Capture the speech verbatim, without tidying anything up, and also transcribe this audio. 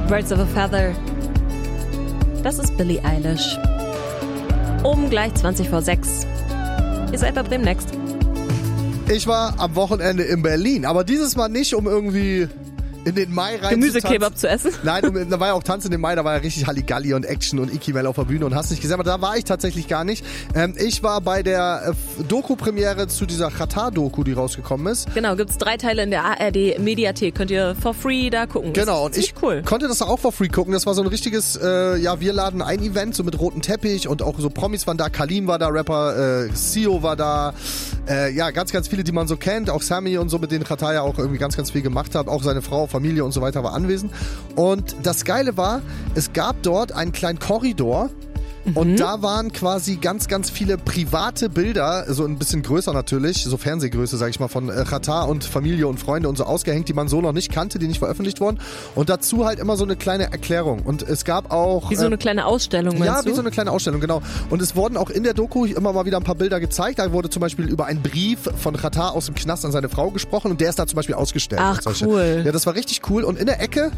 Birds of a Feather. Das ist Billie Eilish. Um gleich zwanzig vor sechs. Ihr seid bei Bremen Next. Ich war am Wochenende in Berlin, aber dieses Mal nicht, um irgendwie in den Mai rein Gemüsekebab zu essen? Nein, um, da war ja auch Tanz in den Mai, da war ja richtig Halligalli und Action und Ikimel auf der Bühne und hast nicht gesehen, aber da war ich tatsächlich gar nicht. Ähm, ich war bei der äh, Doku-Premiere zu dieser Qatar-Doku, die rausgekommen ist. Genau, gibt's drei Teile in der A R D-Mediathek, könnt ihr for free da gucken. Genau, und ich cool. konnte das auch for free gucken, das war so ein richtiges, äh, ja, wir laden ein Event, so mit rotem Teppich und auch so Promis waren da, Kalim war da, Rapper, äh, Sio war da, äh, ja, ganz, ganz viele, die man so kennt, auch Sammy und so, mit denen Qatar ja auch irgendwie ganz, ganz viel gemacht hat, auch seine Frau, Familie und so weiter war anwesend. Und das Geile war, es gab dort einen kleinen Korridor. Und mhm. da waren quasi ganz, ganz viele private Bilder, so ein bisschen größer natürlich, so Fernsehgröße, sag ich mal, von äh, Qatar und Familie und Freunde und so ausgehängt, die man so noch nicht kannte, die nicht veröffentlicht wurden. Und dazu halt immer so eine kleine Erklärung. Und es gab auch... Wie so eine äh, kleine Ausstellung, meinst Ja, du? wie so eine kleine Ausstellung, genau. Und es wurden auch in der Doku immer mal wieder ein paar Bilder gezeigt. Da wurde zum Beispiel über einen Brief von Qatar aus dem Knast an seine Frau gesprochen und der ist da zum Beispiel ausgestellt. Ach, cool. Ja, das war richtig cool. Und in der Ecke